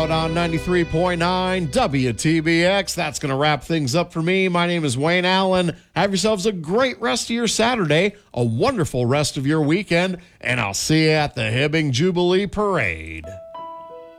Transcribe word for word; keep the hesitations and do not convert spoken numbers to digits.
out on ninety-three point nine W T B X. That's going to wrap things up for me. My name is Wayne Allen. Have yourselves a great rest of your Saturday, a wonderful rest of your weekend, and I'll see you at the Hibbing Jubilee Parade.